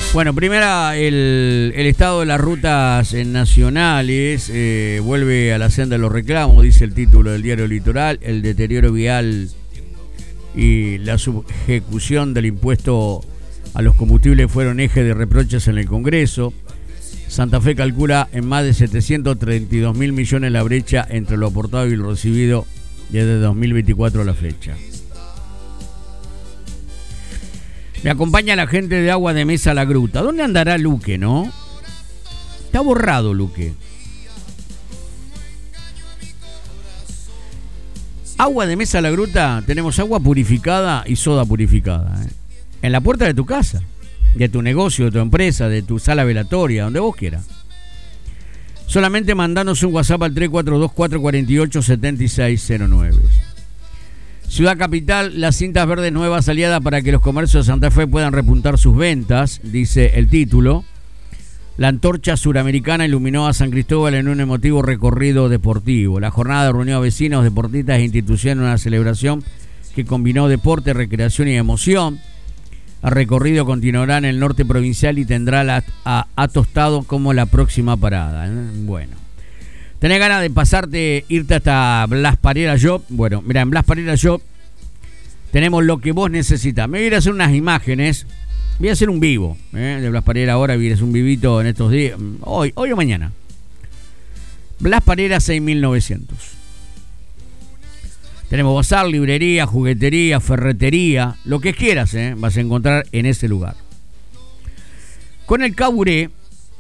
Bueno, primera, el estado de las rutas nacionales vuelve a la senda de los reclamos, dice el título del diario Litoral. El deterioro vial y la subejecución del impuesto a los combustibles fueron eje de reproches en el Congreso. Santa Fe calcula en más de 732 mil millones la brecha entre lo aportado y lo recibido desde 2024 a la fecha. Me acompaña la gente de Agua de Mesa La Gruta. ¿Dónde andará Luque, no? Está borrado Luque. Agua de Mesa La Gruta, tenemos agua purificada y soda purificada, ¿eh? En la puerta de tu casa, de tu negocio, de tu empresa, de tu sala velatoria, donde vos quieras. Solamente mandanos un WhatsApp al 342-448-7609. Ciudad Capital, las cintas verdes nuevas aliadas para que los comercios de Santa Fe puedan repuntar sus ventas, dice el título. La antorcha suramericana iluminó a San Cristóbal en un emotivo recorrido deportivo. La jornada reunió a vecinos, deportistas e instituciones en una celebración que combinó deporte, recreación y emoción. El recorrido continuará en el norte provincial y tendrá a Tostado como la próxima parada. Bueno. ¿Tenés ganas de irte hasta Blas Parera Shop? Bueno, mira, en Blas Parera Shop tenemos lo que vos necesitas. Me voy a ir a hacer unas imágenes. Voy a hacer un vivo de Blas Parera ahora. Voy a hacer un vivito en estos días. Hoy o mañana. Blas Parera 6900. Tenemos bazar, librería, juguetería, ferretería. Lo que quieras, vas a encontrar en ese lugar. Con el Caburé.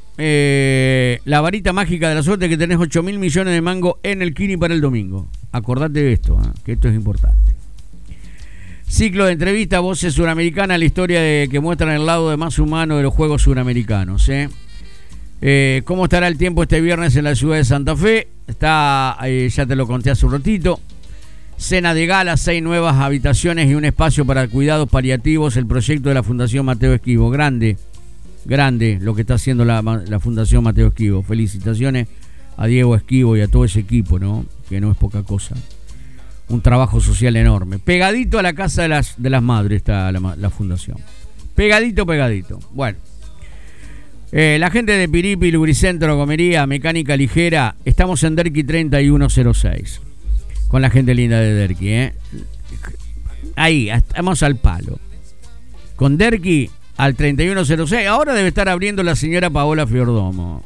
La varita mágica de la suerte, que tenés 8.000 millones de mango en el Kini para el domingo. Acordate de esto, que esto es importante. Ciclo de entrevistas, voces suramericanas, la historia que muestran el lado de más humano de los Juegos Suramericanos. ¿Cómo estará el tiempo este viernes en la ciudad de Santa Fe? Está, ya te lo conté hace un ratito. Cena de gala, 6 nuevas habitaciones y un espacio para cuidados paliativos. El proyecto de la Fundación Mateo Esquivo. Grande lo que está haciendo la Fundación Mateo Esquivo. Felicitaciones a Diego Esquivo y a todo ese equipo, ¿no? Que no es poca cosa. Un trabajo social enorme. Pegadito a la casa de las madres está la fundación. Pegadito. Bueno. La gente de Piripi, Lubricentro, Comería, Mecánica Ligera. Estamos en Derqui 3106. Con la gente linda de Derqui, Ahí, estamos al palo. Con Derqui al 3106. Ahora debe estar abriendo la señora Paola Fiordomo.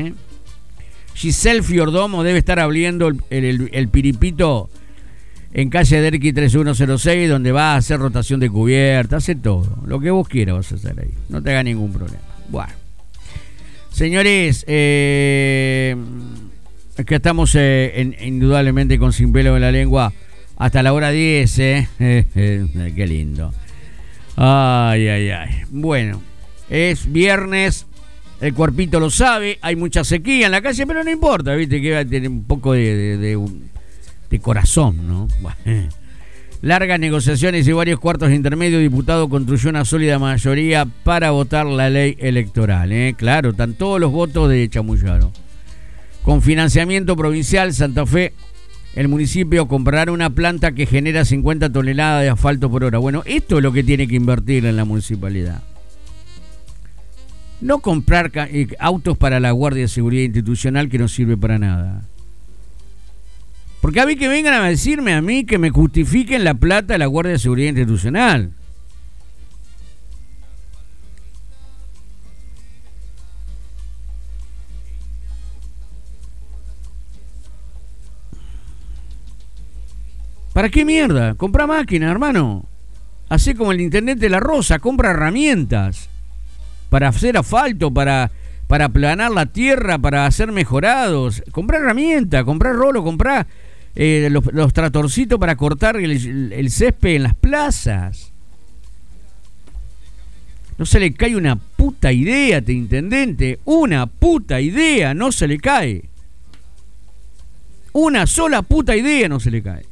Giselle Fiordomo debe estar abriendo el Piripito en calle Derqui 3106, donde va a hacer rotación de cubierta, hace todo. Lo que vos quieras vas a hacer ahí. No te haga ningún problema. Bueno. Señores, es que estamos indudablemente con Sin Pelo en la Lengua hasta la hora 10. Qué lindo. Ay. Bueno, es viernes, el cuerpito lo sabe, hay mucha sequía en la calle, pero no importa, viste que va a tener un poco de corazón, ¿no? Bueno. Largas negociaciones y varios cuartos intermedios. Diputado construyó una sólida mayoría para votar la ley electoral. Claro, están todos los votos de Chamullaro. Con financiamiento provincial, Santa Fe, el municipio comprará una planta que genera 50 toneladas de asfalto por hora. Bueno, esto es lo que tiene que invertir en la municipalidad. No comprar autos para la Guardia de Seguridad Institucional, que no sirve para nada. Porque a mí que vengan a decirme a mí que me justifiquen la plata de la Guardia de Seguridad Institucional. ¿Para qué mierda? Compra máquina, hermano. Hacé como el intendente de La Rosa, compra herramientas para hacer asfalto, para aplanar la tierra, para hacer mejorados. Comprá herramientas, comprá rolo, comprá los tratorcitos para cortar el césped en las plazas. No se le cae una puta idea, intendente. Una puta idea no se le cae. Una sola puta idea no se le cae.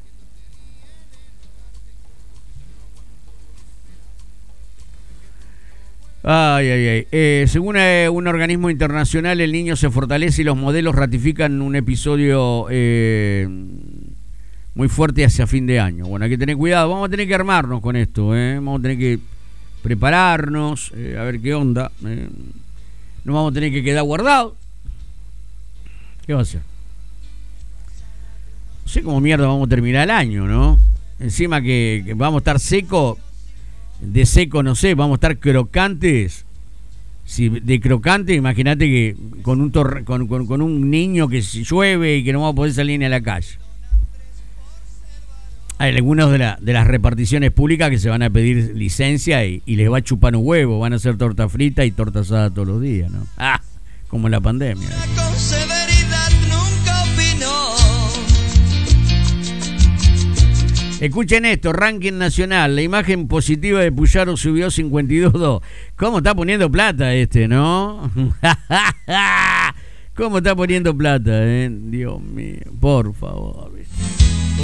Ay. Según un organismo internacional, el niño se fortalece y los modelos ratifican un episodio muy fuerte hacia fin de año. Bueno, hay que tener cuidado. Vamos a tener que armarnos con esto, Vamos a tener que prepararnos, a ver qué onda. Nos vamos a tener que quedar guardados. ¿Qué va a hacer? No sé cómo mierda vamos a terminar el año, ¿no? Encima que vamos a estar secos, de seco no sé, vamos a estar crocantes. Si de crocante, imagínate que con un niño que si llueve y que no vamos a poder salir ni a la calle. Hay algunos de las reparticiones públicas que se van a pedir licencia y les va a chupar un huevo, van a hacer torta frita y torta asada todos los días, ¿no? Como en la pandemia. Con severidad nunca opinó. Escuchen esto, ranking nacional, la imagen positiva de Puyaro subió 52.2. ¿Cómo está poniendo plata no? ¿Cómo está poniendo plata, Dios mío, por favor.